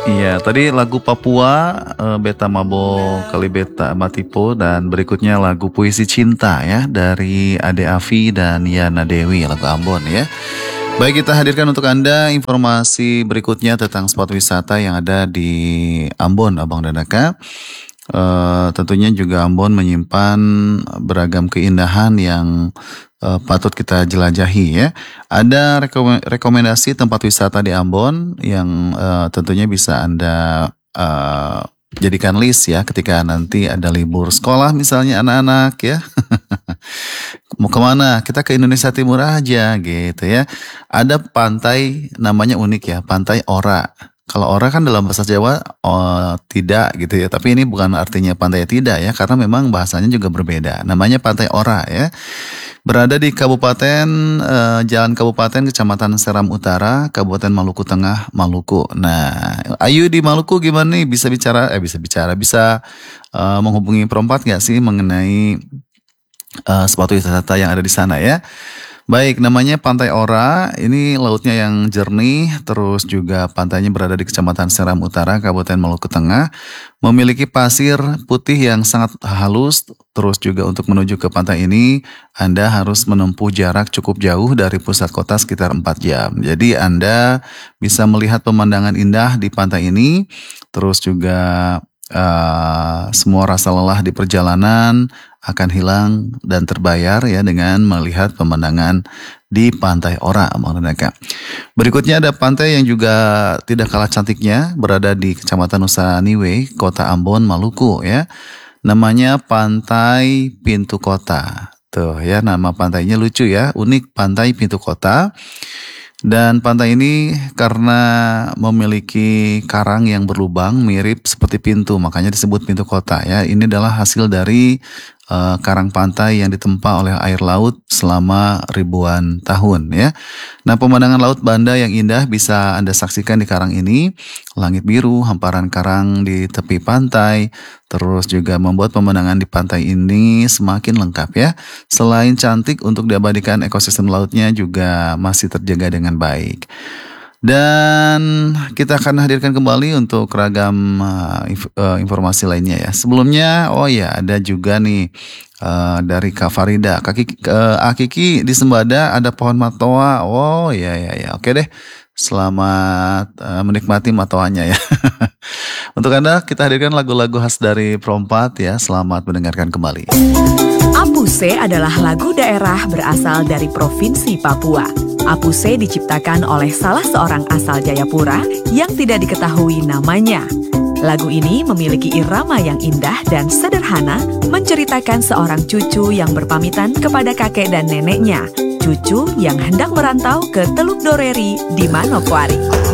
Iya, tadi lagu Papua, Beta Mabo Kali Beta Matipo, dan berikutnya lagu Puisi Cinta ya dari Ade Afi dan Yana Dewi, lagu Ambon ya. Baik, kita hadirkan untuk Anda informasi berikutnya tentang spot wisata yang ada di Ambon, Abang dan Aka. Tentunya juga Ambon menyimpan beragam keindahan yang patut kita jelajahi ya. Ada rekomendasi tempat wisata di Ambon yang tentunya bisa Anda jadikan list ya ketika nanti ada libur sekolah misalnya anak-anak ya. Mau kemana? Kita ke Indonesia Timur aja gitu ya. Ada pantai namanya unik ya, Pantai Ora. Kalau ora kan dalam bahasa Jawa tidak gitu ya. Tapi ini bukan artinya pantai tidak ya. Karena memang bahasanya juga berbeda. Namanya Pantai Ora ya. Berada di Kabupaten, Jalan Kabupaten, Kecamatan Seram Utara, Kabupaten Maluku Tengah, Maluku. Nah, Ayu di Maluku gimana nih? Bisa menghubungi perempat gak sih mengenai spot wisata yang ada di sana ya? Baik, namanya Pantai Ora, ini lautnya yang jernih, terus juga pantainya berada di Kecamatan Seram Utara, Kabupaten Maluku Tengah, memiliki pasir putih yang sangat halus, terus juga untuk menuju ke pantai ini, Anda harus menempuh jarak cukup jauh dari pusat kota sekitar 4 jam. Jadi Anda bisa melihat pemandangan indah di pantai ini, terus juga semua rasa lelah di perjalanan akan hilang dan terbayar ya dengan melihat pemandangan di Pantai Ora, Abang dan Aka. Berikutnya ada pantai yang juga tidak kalah cantiknya, berada di Kecamatan Nusa Niwe, Kota Ambon, Maluku ya. Namanya Pantai Pintu Kota. Tuh ya, nama pantainya lucu ya, unik, Pantai Pintu Kota. Dan pantai ini karena memiliki karang yang berlubang mirip seperti pintu, makanya disebut pintu kota ya. Ini adalah hasil dari karang pantai yang ditempa oleh air laut selama ribuan tahun ya. Nah, pemandangan laut Banda yang indah bisa Anda saksikan di karang ini. Langit biru, hamparan karang di tepi pantai, terus juga membuat pemandangan di pantai ini semakin lengkap ya. Selain cantik, untuk diabadikan ekosistem lautnya juga masih terjaga dengan baik. Dan kita akan hadirkan kembali untuk ragam informasi lainnya ya. Sebelumnya, ada juga nih dari Kak Farida, Akiki di Sembada ada pohon matoa. Oke deh. Selamat menikmati matoanya ya. Untuk Anda kita hadirkan lagu-lagu khas dari Perompat ya. Selamat mendengarkan kembali. Apuse adalah lagu daerah berasal dari Provinsi Papua. Apuse diciptakan oleh salah seorang asal Jayapura yang tidak diketahui namanya. Lagu ini memiliki irama yang indah dan sederhana, menceritakan seorang cucu yang berpamitan kepada kakek dan neneknya. Cucu yang hendak merantau ke Teluk Doreri di Manokwari.